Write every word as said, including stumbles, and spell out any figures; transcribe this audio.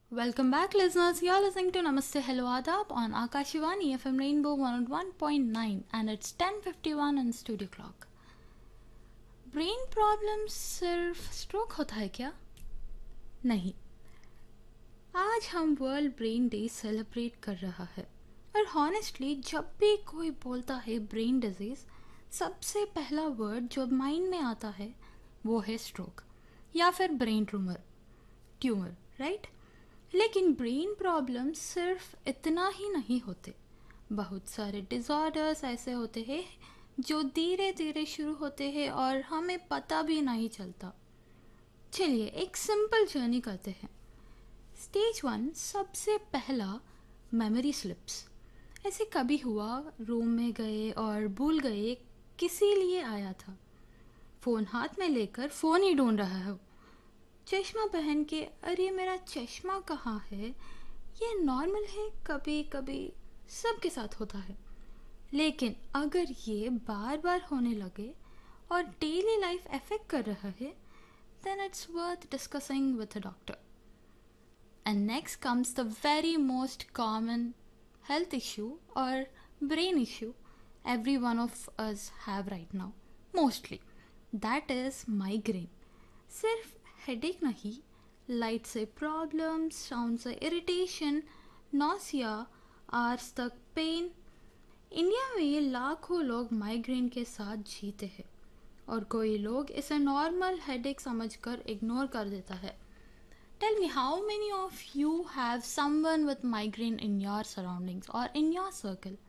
Welcome back, listeners. You're listening to Namaste Hello Adab on Akashivani F M Rainbow one oh one point nine, and it's ten fifty-one on studio clock. Brain problem सिर्फ stroke होता है क्या? नहीं. आज हम world brain day celebrate कर रहा है और हॉनेस्टली जब भी कोई बोलता है ब्रेन डिजीज, सबसे पहला वर्ड जो माइंड में आता है वो है स्ट्रोक या फिर ब्रेन ट्यूमर ट्यूमर राइट. लेकिन ब्रेन प्रॉब्लम सिर्फ इतना ही नहीं होते. बहुत सारे डिसऑर्डर्स ऐसे होते हैं जो धीरे धीरे शुरू होते हैं और हमें पता भी नहीं चलता. चलिए एक सिंपल जर्नी करते हैं. स्टेज वन, सबसे पहला मेमोरी स्लिप्स. ऐसे कभी हुआ रूम में गए और भूल गए किसी लिए आया था. फ़ोन हाथ में लेकर फ़ोन ही ढूंढ रहा है. चश्मा पहन के अरे मेरा चश्मा कहाँ है. ये नॉर्मल है, कभी कभी सबके साथ होता है. लेकिन अगर ये बार बार होने लगे और डेली लाइफ अफेक्ट कर रहा है, then it's worth discussing with a doctor. And next comes the very most common health issue or brain issue every one of us have right now, mostly. That is migraine. सिर्फ headache नहीं, light से problem, sound से irritation, nausea, hours तक pen. India में लाखों लोग migraine के साथ जीते हैं और कोई लोग इसे नॉर्मल हेडेक समझकर इग्नोर कर देता है. Tell me, how many of you have someone with migraine in your surroundings और इन योर सर्कल?